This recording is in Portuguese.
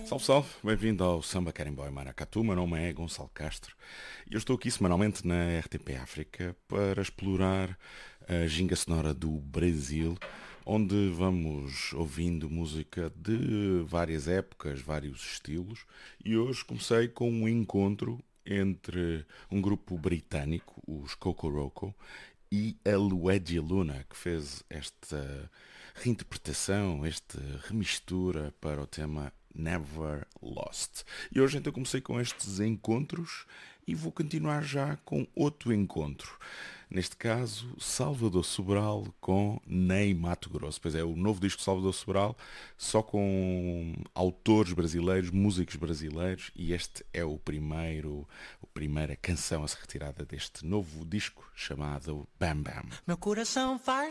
Salve, salve, bem-vindo ao Samba Carimboy Maracatu. Meu nome é Gonçalo Castro e eu estou aqui semanalmente na RTP África para explorar a ginga sonora do Brasil, onde vamos ouvindo música de várias épocas, vários estilos, e hoje comecei com um encontro entre um grupo britânico, os Cocoroco, e a Luigi Luna, que fez esta reinterpretação, esta remistura para o tema Never Lost. E hoje então comecei com estes encontros e vou continuar já com outro encontro. Neste caso, Salvador Sobral com Ney Matogrosso. Pois é, o novo disco de Salvador Sobral, só com autores brasileiros, músicos brasileiros, e este é a primeira canção a ser retirada deste novo disco chamado Bam Bam. Meu coração faz